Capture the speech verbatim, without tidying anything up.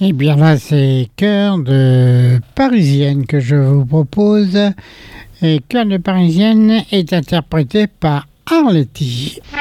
Eh bien là, c'est Cœur de Parisienne que je vous propose. Et Cœur de Parisienne est interprété par Arletty.